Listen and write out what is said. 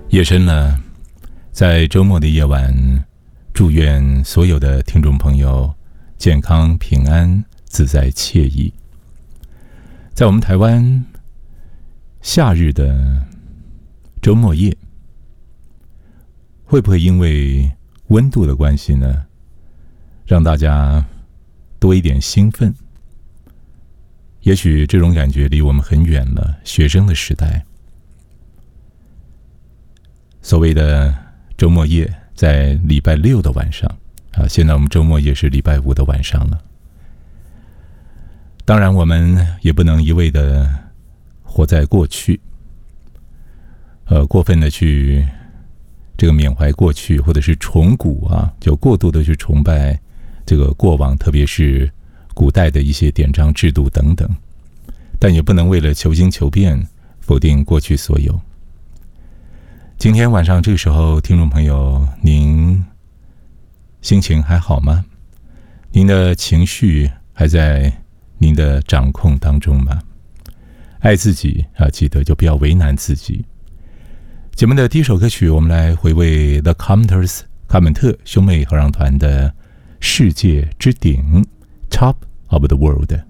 夜深了，在周末的夜晚，祝愿所有的听众朋友健康平安自在惬意。在我们台湾夏日的周末夜，会不会因为温度的关系呢，让大家多一点兴奋？也许这种感觉离我们很远了，学生的时代。所谓的周末夜在礼拜六的晚上现在我们周末夜是礼拜五的晚上了。当然我们也不能一味的活在过去，过分的去这个缅怀过去，或者是崇古就过度的去崇拜这个过往，特别是古代的一些典章制度等等，但也不能为了求新求变否定过去所有。今天晚上这个时候，听众朋友，您心情还好吗？您的情绪还在您的掌控当中吗？爱自己记得就不要为难自己。节目的第一首歌曲，我们来回味 The Carpenters 卡本特兄妹合唱团的世界之顶 Top of the World。